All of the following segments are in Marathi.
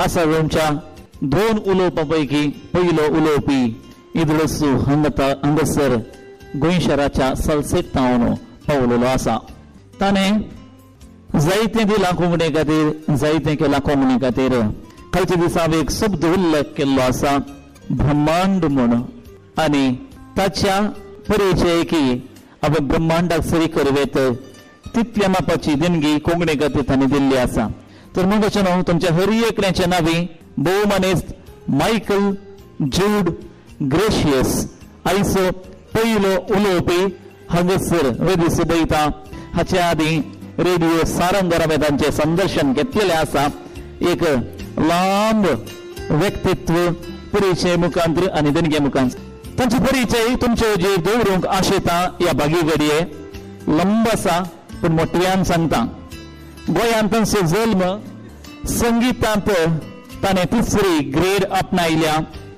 असा वेळच्या दोन उलोवपा पैकी पयलो उलोवपी इदळसू हांगसर गोंय शहराच्या सलसेट तावन पावलेलो आसा. ताणें जायतें दिलां कोंकणी खातीर, जायतें केलां कोंकणी खातीर. कालच्या दिसा हांवें एक शब्द उल्लेख केल्लो आसा, ब्रह्मांड म्हूण. आनी ताच्या परिचय की हांवें ब्रह्मांडाक सरी करवेत तितल्या मापाची देणगी कोंकणी खातीर ताणें दिल्ली आसा. तर म्हणचे न्हू, तुमच्या हर एकल्याच्या नांवी भोवमानेस्त मायकल जूड ग्रेशियस आयचो पयलो उलोवपी हांगसर वेदीस बैता. हाच्या आदी रेडिओ सारंग हांवें तांचें संदर्शन घेतलेलें आसा. एक लांब व्यक्तित्व परिचय मुखांतर आनी देणगे मुखांतर तांचे परिचय तुमचे जेर दवरूंक आशेता ह्या बागी घडये. लंब आसा पूण मोटव्यान सांगता. गोंयांत तांचो जल्म, संगीतांत ताणें तिसरी ग्रेड आपणायल्या.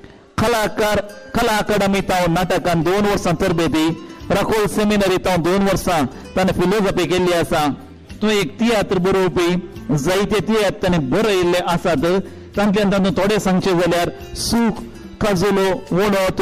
कला अकादमींत हांव नाटकांत 2 वर्सां तरबेती, राखोल सेमिनरींत हांव 2 वर्सां ताणें फिलोसॉफी केल्ली आसा. तो एक तियात्र बरोवपी, जायते तियात्र ताणें बरयल्ले आसात. तांतल्यान तातूंत थोडे सांगचे जाल्यार सूख, काजुलो, वणत,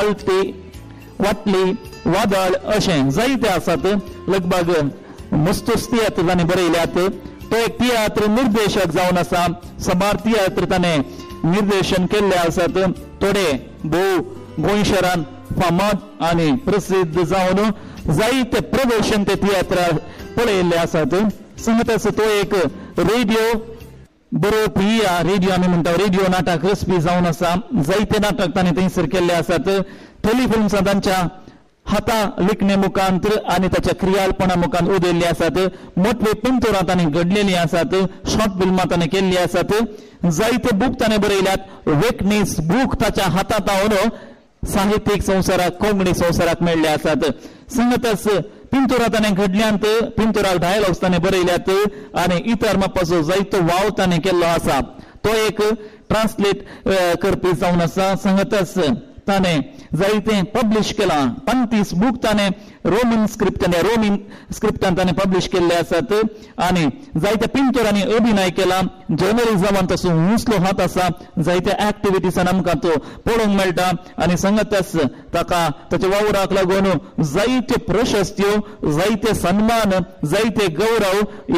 वाटली, वादळ अशें जायते आसात. लगभग मस्तूस तियात्र ताणें बरयल्यात. तो एक तियात्र निर्देशक जावन आसा. समार तियात्र ताणें निर्देशन केल्ले आसात. थोडे भोव गोंय शहरांत फामाद आनी प्रसिद्ध जावन जायते प्रदर्शन ते तियात्रार पळयल्ले आसात. सांगतास तो एक रेडिओ बरोवपी, रेडिओ आमी म्हणटा रेडिओ नाटक रचपी जावन आसा. जायते नाटक ताणें थंयसर केल्ले आसात. टेलिफिल्म्सां तांच्या हाता लिखणे मुखांतर आनी ताच्या क्रियालपणा मुखांत उदेल्ली आसात. मोठे पिंतोरां ताणें घडलेलीं आसात. शॉर्ट फिल्मां ताणें केल्लीं आसात. जायते बूक ताणें बरयल्यात. वेकनीस बूक ताच्या हातांत हावन साहित्यीक संवसाराक, कोंकणी संवसाराक मेळ्ळे आसात. सांगतास पिंतोरां ताणें घडल्यांत, पिंतोराक डायलॉग्स ताणें बरयल्यात आनी इतर मापाचो जायतो वाव ताणें केल्लो आसा. तो एक ट्रान्सलेट करपी जावन आसा. सांगतास ताणें जायतें पब्लीश केलां. 35 बूक ताणें रोमन स्क्रिप्टान ताणें पब्लीश केल्ले आसात. आनी जायत्या पिंतोरांनी अभिनय केला. जर्नलिजमांत ताचो हुसलो हात आसा. जायत्या एक्टिविटीसान आमकां तो पळोवंक मेळटा. आनी सांगतास ताका ताच्या वावराक लागून जायत्यो प्रशस्त्यो, जायते सन्मान, जायते गौरव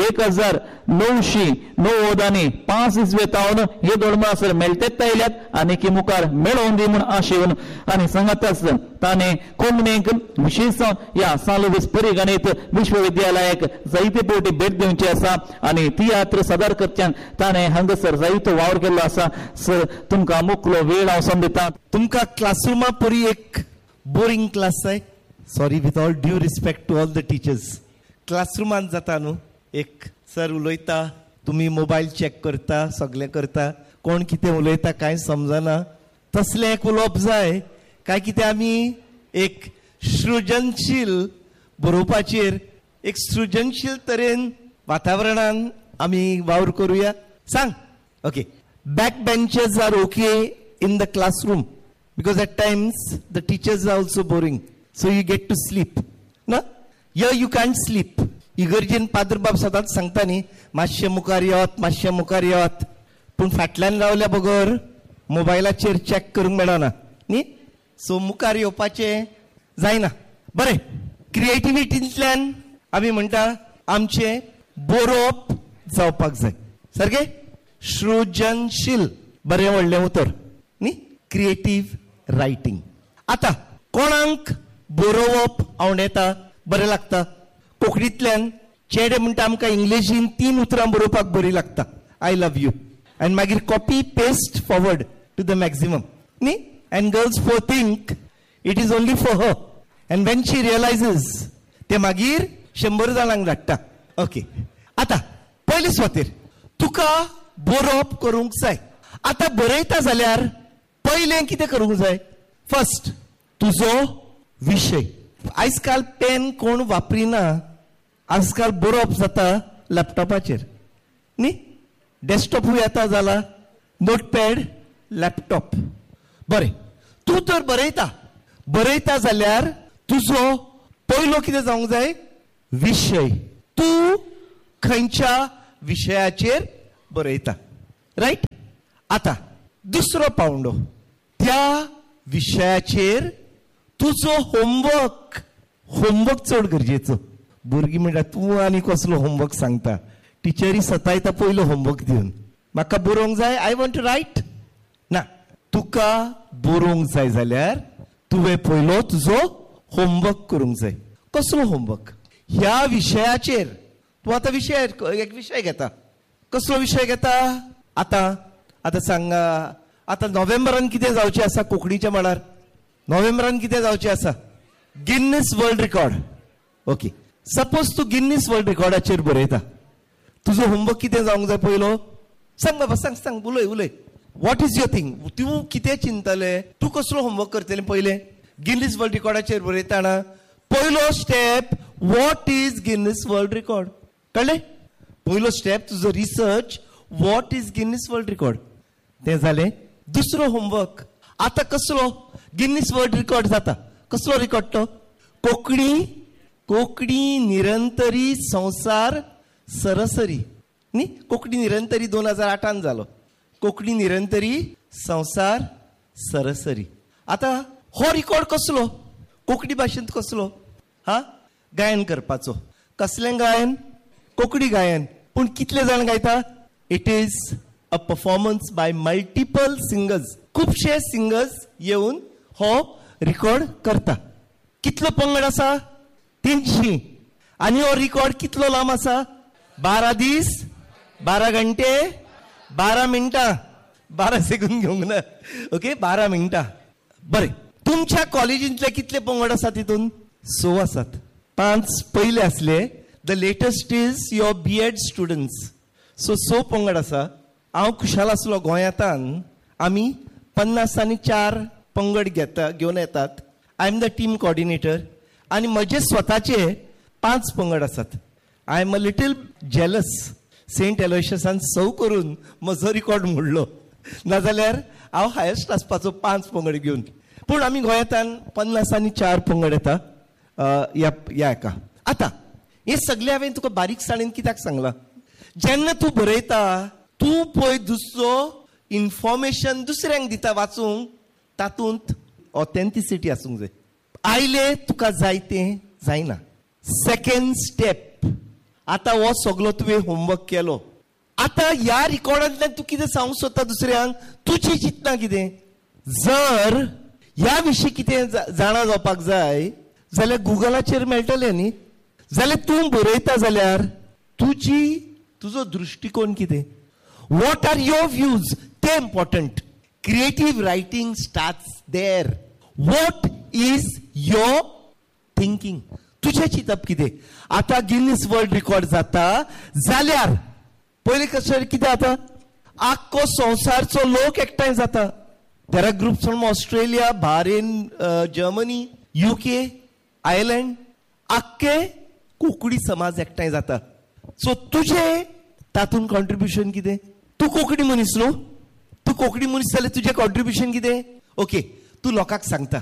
1990 आनी 5 इस्वेतावन हे दोळमासर मेळटेत आयल्यात आनी की मुखार मेळोवन दी म्हूण आशेवन. आनी सांगतास ताणें कोंकणीक विशेष ह्या सालुवीस परिगणीत विश्वविद्यालयाक जायते फावटी भेट दिवची आसा. आनी तियात्र सादर करच्यान ताणें हांगसर जायतो वावर केल्लो आसा. सर, तुमकां मुखलो वेळ हांव समजता. तुमकां क्लासरुमा परी एक बोरिंग क्लास जाय. Sorry, with all due respect to all the teachers. क्लासरुमांत जाता न्हू, एक सर उलयता, तुमी मोबायल चॅक करता, सगळें करता, कोण कितें उलयता कांय समजना. तसलें एक उलोवप जाय काय कितें आमी एक सृजनशील बरोवपाचेर एक सृजनशील तरेन वातावरणान आमी वावर करुया. सांग. Okay. Back benches R okay in the classroom because at times the teachers R also boring, so you get to sleep ना. You can't sleep. इगर्जेन पाद्र बाब सदांच सांगता न्ही, मातशें मुखार येवत, मातशें मुखार येवत. पूण फाटल्यान रावल्या बगर मोबायलाचेर चॅक करूंक मेळना न्ही. सो मुखार येवपाचें जायना. बरें, क्रिएटिविटींतल्यान आमी म्हणटा आमचें बरोवप जावपाक जाय. सारकें? सृजनशील, बरें व्हडलें उतर न्ही. Creative writing. आतां कोणाक बरोवप आवडटा, बरें लागता? कोंकणींतल्यान चेडे म्हणटा आमकां इंग्लिशीन 3 उतरां बरोवपाक बरी लागता. I love you. आनी मागीर copy paste forward to the maximum न्ही. And girls think it is only for her. And when she realizes, ते मागीर 100 जाणांक धाडटा. ओके. आतां पयली सुवातेर तुका बरोवप करूंक जाय. आतां बरयता जाल्यार पयलें कितें करूंक जाय? फर्स्ट तुजो विशय. आयजकाल पेन कोण वापरिना. आजकाल बरोवप जाता लॅपटॉपाचेर न्ही. डेस्कटॉपूय येता जाला, नोटपॅड, लॅपटॉप. बरें, तूं तर बरयता जाल्यार तुजो पयलो कितें जावंक जाय? विशय. तूं खंयच्या विशयाचेर बरयता, रायट? आता दुसरो पावंडो, त्या विशयाचेर तुजो होमवर्क चड गरजेचो. भुरगीं म्हणटा तूं आनी कसलो होमवर्क सांगता, टिचरी सतायता पयलो होमवर्क दिवन. म्हाका बरोवंक जाय, आय वॉन्ट टू रायट. ना, तुका बरोवंक जाय जाल्यार तुवें पयलो तुजो होमवर्क करूंक जाय. कसलो होमवर्क? ह्या विशयाचेर तूं आतां एक विशय घेता. कसलो विशय घेता? आतां सांगा, आतां नोव्हेंबरान कितें जावचें आसा कोंकणीच्या मळार? नोव्हेंबरान कितें जावचें आसा? गिन्नीस वर्ल्ड रिकॉर्ड. ओके, सपोज तूं गिन्नीस वर्ल्ड रिकॉर्डाचेर बरयता, तुजो होमवर्क कितें जावंक जाय पयलो? सांग बाबा, सांग, उलय. What is your thing? तूं कितें चिंतले? तूं कसलो होमवर्क करतलें पयलें? गिन्नीस वर्ल्ड रिकॉर्डाचेर बरयताना पयलो step, what is गिन्नीस world record? कळ्ळें? पयलो स्टेप तुजो research, what is गिन्नीस world record. तें जालें. दुसरो होमवर्क, आतां कसलो गिन्नीस वर्ल्ड रिकॉर्ड जाता? कसलो रिकॉर्ड तो? कोंकणी निरंतरी संसार सरसरी न्ही. कोंकणी निरंतरी 2008 जालो. कोंकणी निरंतरी संसार सरसरी. आतां हो रिकॉर्ड कसलो? कोंकणी भाशेंत कसलो? गायन करपाचो. कसलें गायन? कोंकणी गायन. पूण कितले जाण गायता? It is a performance bye multiple singers. खुबशे सिंगर्स येवन हो रिकॉर्ड करता. कितलो पंगड आसा? 300. आनी हो रिकॉर्ड कितलो लांब आसा? 12 दीस, 12 घंटे, 12 मिनटां, 12 सेकंद घेवंक ना. ओके, 12 मिनटां. बरें, तुमच्या कॉलेजींतले कितले पंगड आसा तितून? 6 आसात. 5 पयले आसले. The latest is your B.Ed students. So 6 पंगड आसा. हांव खुशाल आसलो गोंयांतान, आमी 54 पंगड घेवन येतात. I am the team coordinator. आनी म्हजे स्वताचे 5 पंगड आसात. I am a little jealous. Saint एलोयशियसान 6 करून म्हजो रिकॉर्ड मोडलो. नाजाल्यार हांव हायेस्ट आसपाचो 5 पंगड घेवन. पूण आमी गोंयांतान 54 पंगड येता ह्या हेका. आतां हे सगळे हांवें तुका बारीकसाणेन कित्याक सांगलां? जेन्ना तूं बरयता, तूं पळय दुसरो इन्फॉर्मेशन दुसऱ्यांक दिता वाचूंक, तातूंत ऑथेंटिसिटी आसूंक जाय. आयले तुका जाय तें जायना. सेकंड स्टेप, आतां हो सगळो तुवें होमवर्क केलो. आतां ह्या रिकॉर्डांतल्यान तूं कितें सांगूंक सोदता दुसऱ्यांक? तुजें चिंतना कितें? जर ह्या विशीं कितें जाणा जावपाक जाय जाल्यार गुगलाचेर मेळटलें न्ही. जाल्यार तूं बरयता जाल्यार तुजो दृश्टिकोन कितें? What R your views? ते important. Creative writing starts there. What is your thinking? तुजें चिंतप कितें? आतां गिन्नीस वर्ल्ड रिकॉर्ड जाता जाल्यार पयलीं कशें कितें जाता? आख्खो संवसारचो लोक एकठांय जाता. There are groups from Australia, bahrain, Germany, UK, Ireland. आख्खे कोंकणी समाज एकठांय जाता. सो तुजें तातूंत कॉन्ट्रिब्युशन कितें? तूं कोंकणी मनीस न्हू. तूं कोंकणी मनीस जाल्यार तुजें कॉन्ट्रिब्युशन कितें? ओके, तूं लोकांक सांगता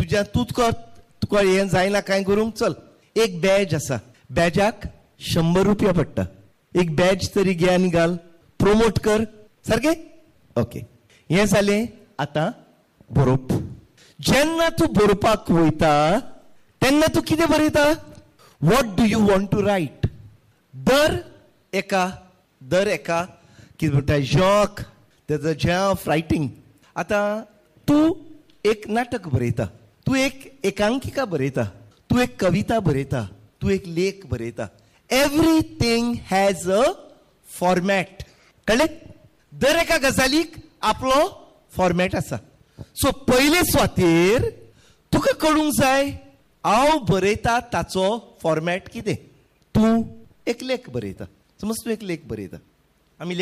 तुका हें जायना कांय करूंक. चल, एक बॅज आसा, बॅजाक 100 रुपया पडटा. एक बॅज तरी घे आनी घाल, प्रोमोट कर. सारकें? ओके, हें जालें. आतां बरोवप. जेन्ना तूं बरोवपाक वयता तेन्ना तूं कितें बरयता? What do you want to right? दर एका कितें म्हणटा, जॉक, तेजो जे ऑफ रायटिंग. आतां तूं एक नाटक बरयता, तूं एक एकांकिका बरयता, तूं एक कविता बरयता, तूं एक लेख बरयता. Everything has a format. कळ्ळें? दर एका गजालीक आपलो फॉर्मॅट आसा. सो पयले सुवातेर तुका कळूंक जाय हांव बरयता ताचो फॉर्मॅट कितें. तूं एक लेख बरयता, समज तूं एक लेख बरयता.